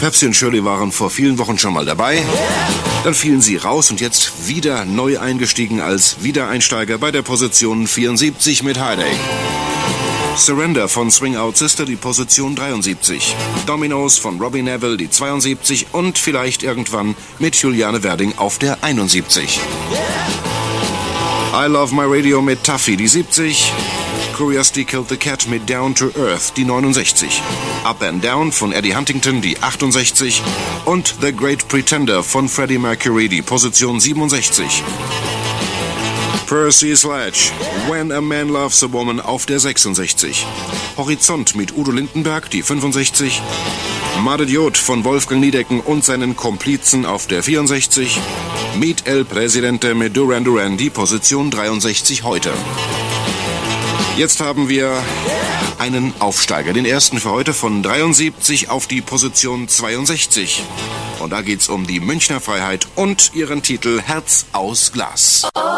Pepsi und Shirley waren vor vielen Wochen schon mal dabei. Dann fielen sie raus und jetzt wieder neu eingestiegen als Wiedereinsteiger bei der Position 74 mit Headache. Surrender von Swing Out Sister, die Position 73. Dominoes von Robbie Neville, die 72. Und vielleicht irgendwann mit Juliane Werding auf der 71. I Love My Radio mit Tuffy, die 70. Curiosity Killed the Cat mit Down to Earth, die 69. Up and Down von Eddie Huntington, die 68. Und The Great Pretender von Freddie Mercury, die Position 67. Percy Sledge, When a Man Loves a Woman auf der 66. Horizont mit Udo Lindenberg, die 65. Madidiot von Wolfgang Niedecken und seinen Komplizen auf der 64. Meet El Presidente mit Duran Duran, die Position 63 heute. Jetzt haben wir einen Aufsteiger, den ersten für heute von 73 auf die Position 62. Und da geht's um die Münchner Freiheit und ihren Titel Herz aus Glas.